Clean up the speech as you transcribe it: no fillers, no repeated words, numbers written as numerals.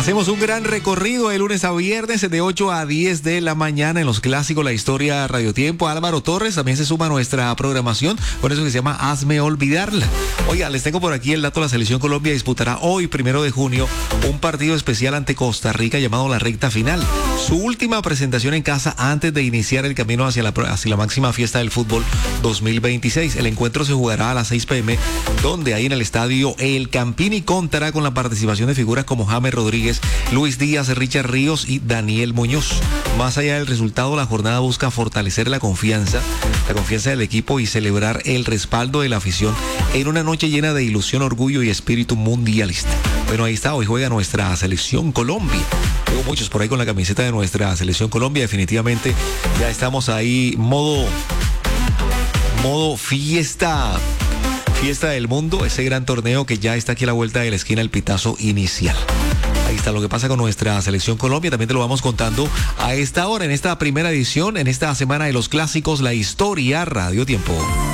Hacemos un gran recorrido de lunes a viernes de 8 a 10 de la mañana en los clásicos La Historia Radio Tiempo. Álvaro Torres también se suma a nuestra programación con eso que se llama Hazme Olvidarla. Oiga, les tengo por aquí el dato. La Selección Colombia disputará hoy, 1 de junio, un partido especial ante Costa Rica llamado la recta final. Su última presentación en casa antes de iniciar el camino hacia la máxima fiesta del fútbol 2026. El encuentro se jugará a las 6 p.m, donde ahí en el estadio El Campín, y contará con la participación de figuras como James Rodríguez, Luis Díaz, Richard Ríos y Daniel Muñoz. Más allá del resultado, la jornada busca fortalecer la confianza del equipo y celebrar el respaldo de la afición en una noche llena de ilusión, orgullo y espíritu mundialista. Bueno, ahí está, hoy juega nuestra Selección Colombia. Tengo muchos por ahí con la camiseta de nuestra Selección Colombia. Definitivamente ya estamos ahí, modo fiesta del mundo, ese gran torneo que ya está aquí a la vuelta de la esquina, el pitazo inicial. Ahí está lo que pasa con nuestra Selección Colombia. También te lo vamos contando a esta hora, en esta primera edición, en esta semana de los clásicos, La Historia Radio Tiempo.